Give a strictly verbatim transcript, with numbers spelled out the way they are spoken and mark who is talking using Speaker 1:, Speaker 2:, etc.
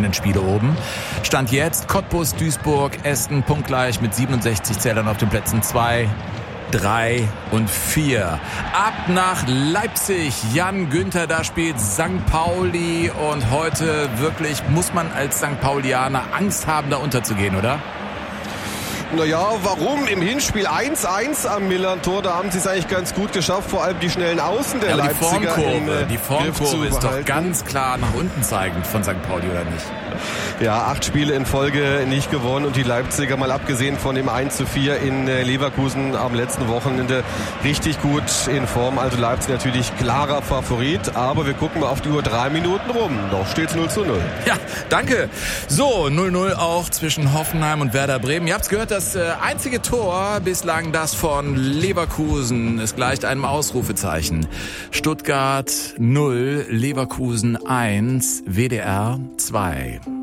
Speaker 1: spannenden Spiele oben. Stand jetzt Cottbus, Duisburg, Essen punktgleich mit siebenundsechzig Zählern auf den Plätzen zwei, drei und vier. Ab nach Leipzig. Jan Günther, da spielt Sankt Pauli und heute wirklich muss man als Sankt Paulianer Angst haben, da unterzugehen, oder?
Speaker 2: Naja, warum? Im Hinspiel eins eins am Millern-Tor, da haben sie es eigentlich ganz gut geschafft, vor allem die schnellen Außen der
Speaker 1: ja,
Speaker 2: Leipziger.
Speaker 1: Die Formkurve,
Speaker 2: im, äh,
Speaker 1: die Formkurve ist doch ganz klar nach unten zeigend von Sankt Pauli, oder nicht?
Speaker 2: Ja, acht Spiele in Folge nicht gewonnen und die Leipziger, mal abgesehen von dem eins zu vier in Leverkusen am letzten Wochenende, richtig gut in Form. Also Leipzig natürlich klarer Favorit, aber wir gucken mal auf die Uhr, drei Minuten rum. Noch steht's null zu null.
Speaker 1: Ja, danke. So, null null auch zwischen Hoffenheim und Werder Bremen. Ihr habt's gehört, das äh, einzige Tor bislang das von Leverkusen. Es gleicht einem Ausrufezeichen. Stuttgart null, Leverkusen eins, W D R zwei.